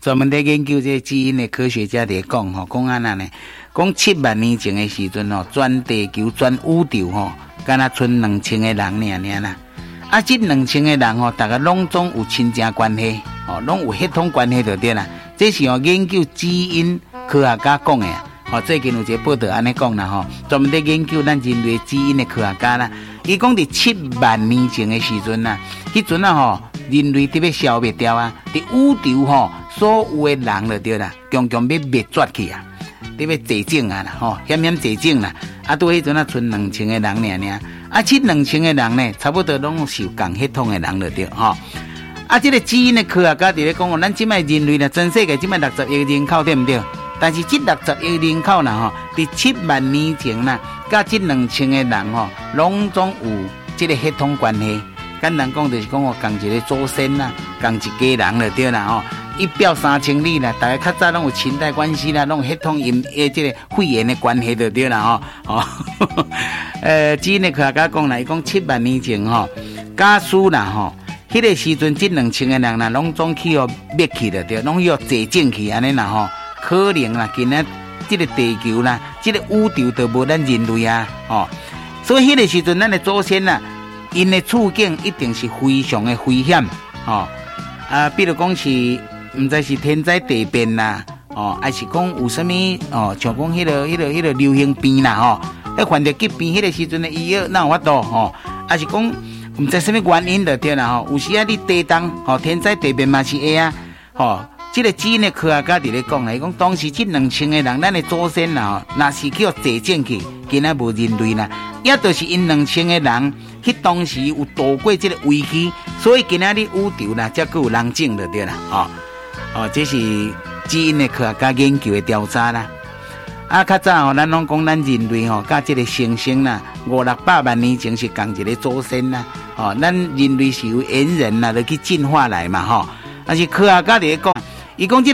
专门在研究这基因的科学家在讲吼，讲安那呢？讲7万年前的时阵吼，全地球全宇宙吼，敢若剩2000个人尔啦。啊，这2000个人吼，大家拢总有亲情关系，哦，拢有血统关系就对啦。这是研究基因科学家讲的。哦，最近有一个报道安尼讲啦吼，专门在研究咱人类基因的科学家啦。伊讲伫7万年前的时阵呐，迄阵啊吼，人类特别消灭掉啊，伫宇宙吼，所有的人就对啦，强要灭绝去啊，特别绝种啊啦吼，险绝种啦。啊，到迄阵啊，剩2000个人尔。啊，这2000个人呢，差不多拢是有共血统的人就对吼。啊，这个基因的科学家伫咧讲哦，咱即摆人类呢，全世界即摆60亿人口对不对？但是这60亿人口啦吼，伫7万年前啦，甲这2000个人吼，拢总有这个血统关系。简单讲就是讲哦，共一个祖先啦，共一家人就对啦吼。一表3000里啦，大家较早拢有亲代关系啦，拢有血统这个血缘的关系就对啦吼。哦，基因的科学家讲啦，伊讲7万年前吼，假使啦吼，迄个时阵这2000个人啦，拢总去哦灭去了对，拢要绝种去安尼啦吼。可能啦，今仔这个地球啦，这个宇宙都无咱人类啊，哦，所以迄个时阵咱的祖先啦，因的处境一定是非常的危险，哦，啊，比如讲是，唔知是天灾地变啦，哦，还是讲有啥物哦，像讲迄个流行病啦，吼，迄患着疾病迄个时阵的医药哪有法度，吼，还是讲唔知啥物原因就对啦，吼，有时啊你地动，吼，天灾地变嘛是会啊，吼。这个基因的科学家伫咧讲啦，伊讲当时这2000个人，咱的祖先啦，若是叫绝种去，今仔无人类啦，也就是因2000个人，迄当时有度过这个危机，所以今仔日宇宙啦，才有人种就对啦，哦，这是基因的科学家研究的调查啦。啊，较早咱拢讲咱人类甲这个猩猩啦，500-600万年前是共一个祖先啦，咱人类是由猿人啦，去进化来嘛，但是科学家伫咧讲。伊讲